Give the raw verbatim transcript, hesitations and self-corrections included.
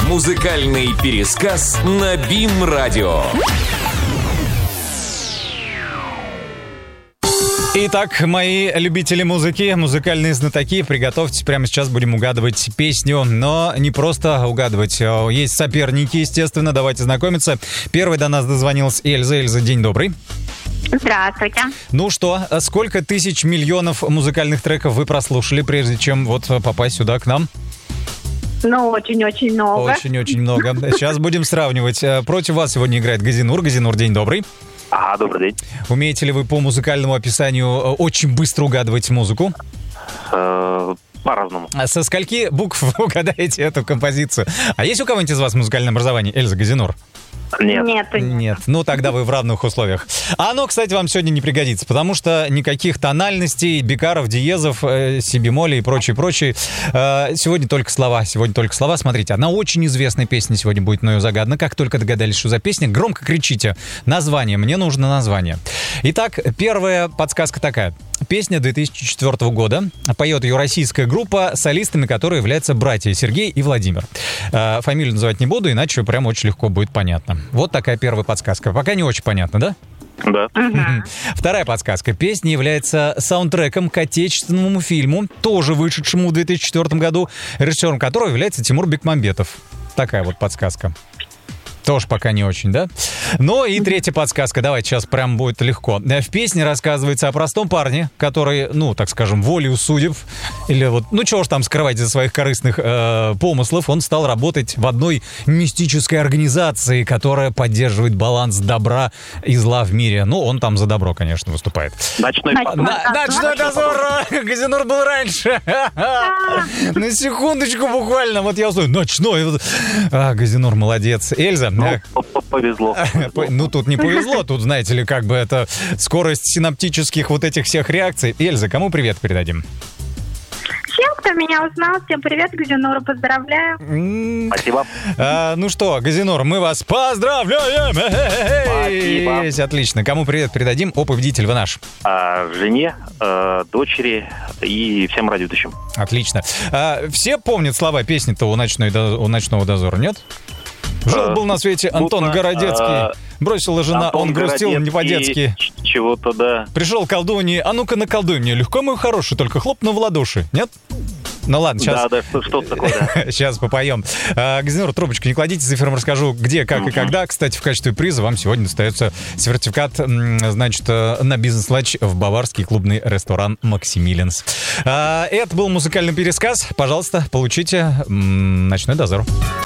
Музыкальный пересказ на БИМ-радио. Итак, мои любители музыки, музыкальные знатоки, приготовьтесь, прямо сейчас будем угадывать песню, но не просто угадывать, есть соперники, естественно, давайте знакомиться. Первой до нас дозвонилась Эльза. Эльза, день добрый. Здравствуйте. Ну что, сколько тысяч миллионов музыкальных треков вы прослушали, прежде чем вот попасть сюда к нам? Ну, очень-очень много. Очень-очень много. Сейчас будем сравнивать. Против вас сегодня играет Газинур. Газинур, день добрый. Ага, добрый день. Умеете ли вы по музыкальному описанию очень быстро угадывать музыку? Э, По-разному. А со скольки букв вы угадаете эту композицию? А есть у кого-нибудь из вас музыкальное образование? Эльза, Газинур? Нет. Нет. Нет. Ну, тогда вы в равных условиях. А оно, кстати, вам сегодня не пригодится, потому что никаких тональностей, бикаров, диезов, э, си бемолей и прочее-прочее. Э, сегодня только слова. Сегодня только слова. Смотрите, одна очень известная песня сегодня будет мною загадана. Как только догадались, что за песня, громко кричите. Название. Мне нужно название. Итак, первая подсказка такая. Песня две тысячи четвёртого года. Поет ее российская группа, солистами которой являются братья Сергей и Владимир. Э, фамилию называть не буду, иначе прям очень легко будет понятно. Вот такая первая подсказка. Пока не очень понятно, да? Да. Ага. Вторая подсказка. Песня является саундтреком к отечественному фильму, тоже вышедшему в две тысячи четвёртом году, режиссером которого является Тимур Бекмамбетов. Такая вот подсказка. Тоже пока не очень, да? Ну и третья подсказка. Давайте, сейчас прям будет легко. В песне рассказывается о простом парне, который, ну, так скажем, волею судеб, или вот, ну, чего ж там скрывать из-за своих корыстных э, помыслов, он стал работать в одной мистической организации, которая поддерживает баланс добра и зла в мире. Ну, он там за добро, конечно, выступает. Ночной Ночной на- Ночной дозор! Газинур был раньше. На секундочку буквально. Вот я узнаю. Ночной. А, Газинур молодец. Эльза. Ну, повезло. Ну, тут не повезло. Тут, знаете ли, как бы это скорость синаптических вот этих всех реакций. Эльза, кому привет передадим? Всем, кто меня узнал, всем привет, Газинуру, поздравляю. М, Спасибо. а, ну что, Газинур, мы вас поздравляем! Эй! Спасибо. Есть, отлично. Кому привет передадим? О, победитель вы наш. А, жене, э, дочери и всем радиоведущим. Отлично. А, все помнят слова песни-то у, ночной, до- у «Ночного дозора», нет? Жил был на свете Антон Смутно, Городецкий. а, Бросила жена, Антон он грустил не по-детски. Городецкий, ч- Чего-то, да. Пришел колдунья, а ну-ка наколдуй мне. Легко, мой хороший, только хлопну в ладоши. Нет? Ну ладно, сейчас, Да, да, что- что-то такое, да. сейчас попоем. А, Газинур, трубочку не кладите, с эфиром расскажу, где, как и когда. Кстати, в качестве приза вам сегодня достается сертификат, м, значит, э, на бизнес-ланч в баварский клубный ресторан «Максимилианс». А, это был музыкальный пересказ. Пожалуйста, получите м, «Ночной дозор».